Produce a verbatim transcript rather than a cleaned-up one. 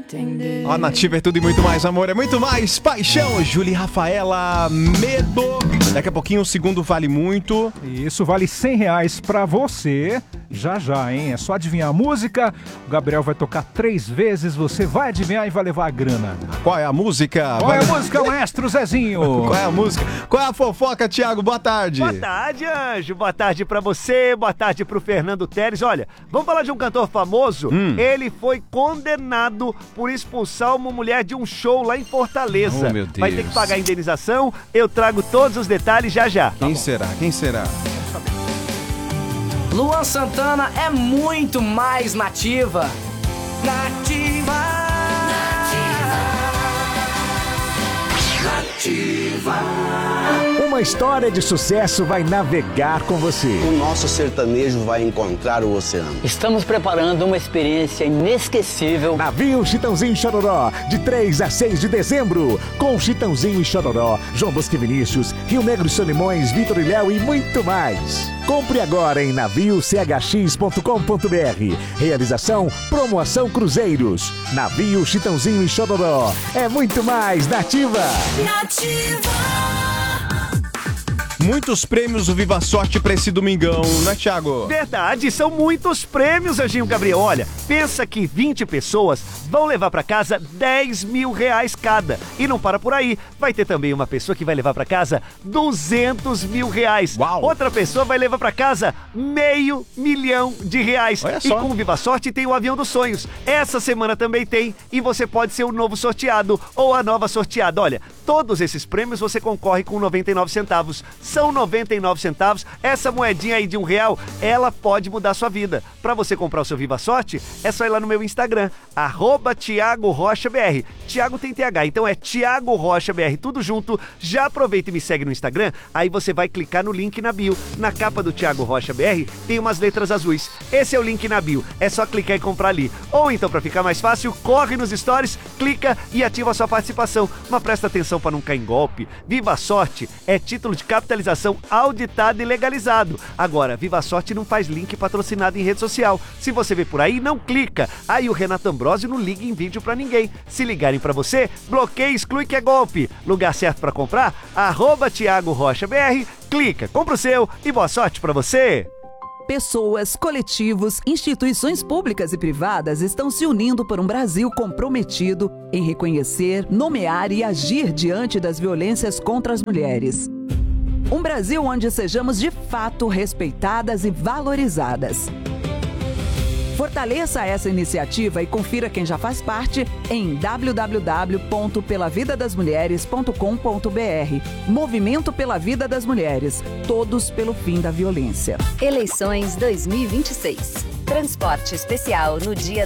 entender. A Nativa é tudo e muito mais, amor, é muito mais paixão. Júlia e Rafaela, Medo. Daqui a pouquinho o segundo vale muito. Isso, vale cem reais pra você. Já já, hein? É só adivinhar a música. O Gabriel vai tocar três vezes, você vai adivinhar e vai levar a grana. Qual é a música? Qual é a música, maestro Zezinho? Qual é a música? Qual é a fofoca, Thiago? Boa tarde. Boa tarde, Anjo. Boa tarde pra você, boa tarde pro Fernando Teres. Olha, vamos falar de um cantor famoso. Hum. Ele foi condenado por expulsar uma mulher de um show lá em Fortaleza. Oh, meu Deus. Vai ter que pagar a indenização. Eu trago todos os detalhes já já. Quem tá será? Quem será? Luan Santana é muito mais nativa. Nativa. Nativa. Uma história de sucesso vai navegar com você. O nosso sertanejo vai encontrar o oceano. Estamos preparando uma experiência inesquecível. Navio Chitãozinho e Chororó, de três a seis de dezembro. Com Chitãozinho e Chororó, João Bosco e Vinícius, Rio Negro e Solimões, Vitor e Léo e muito mais. Compre agora em navio c h x ponto com ponto b r. Realização Promoção Cruzeiros. Navio Chitãozinho e Chororó. É muito mais Nativa. Nativa. Muitos prêmios do Viva Sorte pra esse domingão, né, Thiago? Verdade, são muitos prêmios, Anjinho Gabriel. Olha, pensa que vinte pessoas vão levar pra casa dez mil reais cada. E não para por aí, vai ter também uma pessoa que vai levar pra casa duzentos mil reais. Uau. Outra pessoa vai levar pra casa meio milhão de reais. Olha e só. com o Viva Sorte tem o Avião dos Sonhos. Essa semana também tem e você pode ser o novo sorteado ou a nova sorteada. Olha, todos esses prêmios você concorre com noventa e nove centavos. São noventa e nove centavos. Essa moedinha aí de um real, ela pode mudar a sua vida. Para você comprar o seu Viva Sorte, é só ir lá no meu Instagram, arroba Thiago Rocha B R. Thiago tem T H, então é Thiago Rocha B R, tudo junto. Já aproveita e me segue no Instagram, aí você vai clicar no link na bio. Na capa do Thiago Rocha B R tem umas letras azuis. Esse é o link na bio, é só clicar e comprar ali. Ou então, para ficar mais fácil, corre nos stories, clica e ativa a sua participação. Mas presta atenção para não cair em golpe. Viva Sorte é título de capitalização auditado e legalizado. Agora, Viva Sorte não faz link patrocinado em rede social. Se você vê por aí, não clica. Aí o Renato Ambrosio não liga em vídeo pra ninguém. Se ligarem pra você, bloqueia e exclui que é golpe. Lugar certo pra comprar? Arroba Thiago Rocha B R. Clica, compra o seu e boa sorte pra você. Pessoas, coletivos, instituições públicas e privadas estão se unindo por um Brasil comprometido em reconhecer, nomear e agir diante das violências contra as mulheres. Um Brasil onde sejamos de fato respeitadas e valorizadas. Fortaleça essa iniciativa e confira quem já faz parte em w w w ponto pela vida das mulheres ponto com ponto b r. Movimento pela Vida das Mulheres. Todos pelo fim da violência. Eleições dois mil e vinte e seis. Transporte especial no dia